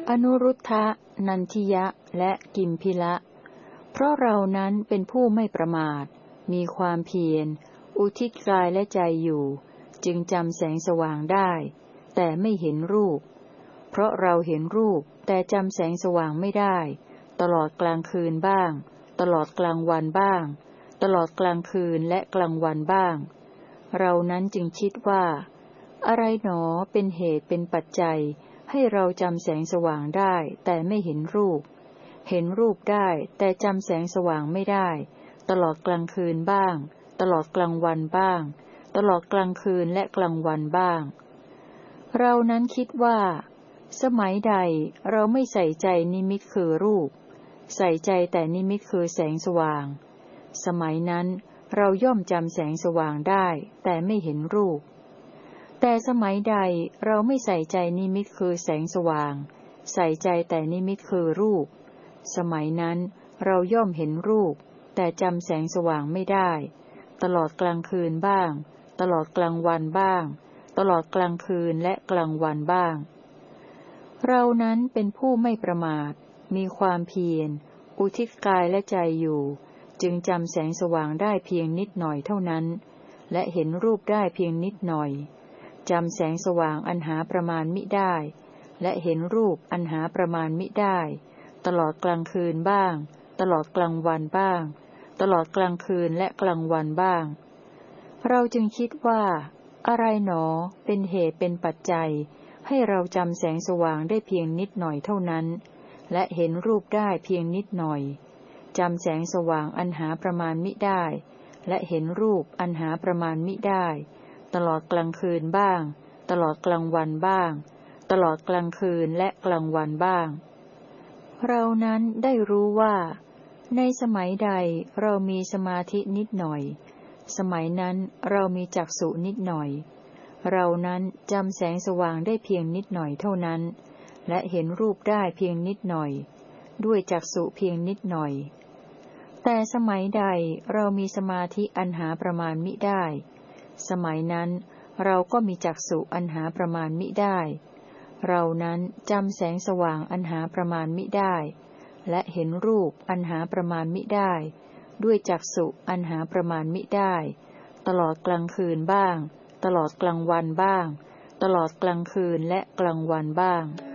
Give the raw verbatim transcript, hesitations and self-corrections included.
อนุรุทธะนันทิยะและกิมพิละเพราะเรานั้นเป็นผู้ไม่ประมาทมีความเพียรอุทิศกายและใจอยู่จึงจำแสงสว่างได้แต่ไม่เห็นรูปเพราะเราเห็นรูปแต่จำแสงสว่างไม่ได้ตลอดกลางคืนบ้างตลอดกลางวันบ้างตลอดกลางคืนและกลางวันบ้างเรานั้นจึงคิดว่าอะไรหนอเป็นเหตุเป็นปัจจัยให้เราจำแสงสว่างได้แต่ไม่เห็นรูปเห็นรูปได้แต่จำแสงสว่างไม่ได้ตลอดกลางคืนบ้างตลอดกลางวันบ้างตลอดกลางคืนและกลางวันบ้างเรานั้นคิดว่าสมัยใดเราไม่ใส่ใจนิมิตคือรูปใส่ใจแต่นิมิตคือแสงสว่างสมัยนั้นเราย่อมจำแสงสว่างได้แต่ไม่เห็นรูปแต่สมัยใดเราไม่ใส่ใจนิมิตคือแสงสว่างใส่ใจแต่นิมิตคือรูปสมัยนั้นเราย่อมเห็นรูปแต่จำแสงสว่างไม่ได้ตลอดกลางคืนบ้างตลอดกลางวันบ้างตลอดกลางคืนและกลางวันบ้างเรานั้นเป็นผู้ไม่ประมาทมีความเพียรอุทิศกายและใจอยู่จึงจำแสงสว่างได้เพียงนิดหน่อยเท่านั้นและเห็นรูปได้เพียงนิดหน่อยจำแสงสว่างอันหาประมาณมิได้และเห็นรูปอันหาประมาณมิได้ตลอดกลางคืนบ้างตลอดกลางวันบ้างตลอดกลางคืนและกลางวันบ้างเราจึงคิดว่าอะไรหนอเป็นเหตุเป็นปัจจัยให้เราจำแสงสว่างได้เพียงนิดหน่อยเท่านั้นและเห็นรูปได้เพียงนิดหน่อยจำแสงสว่างอันหาประมาณมิได้และเห็นรูปอันหาประมาณมิได้ตลอดกลางคืนบ้างตลอดกลางวันบ้างตลอดกลางคืนและกลางวันบ้างเรานั้นได้รู้ว่าในสมัยใดเรามีสมาธินิดหน่อยสมัยนั้นเรามีจักษุนิดหน่อยเรานั้นจำแสงสว่างได้เพียงนิดหน่อยเท่านั้นและเห็นรูปได้เพียงนิดหน่อยด้วยจักษุเพียงนิดหน่อยแต่สมัยใดเรามีสมาธิอันหาประมาณมิได้สมัยนั้นเราก็มีจักษุอันหาประมาณมิได้เรานั้นจำแสงสว่างอันหาประมาณมิได้และเห็นรูปอันหาประมาณมิได้ด้วยจักษุอันหาประมาณมิได้ตลอดกลางคืนบ้างตลอดกลางวันบ้างตลอดกลางคืนและกลางวันบ้าง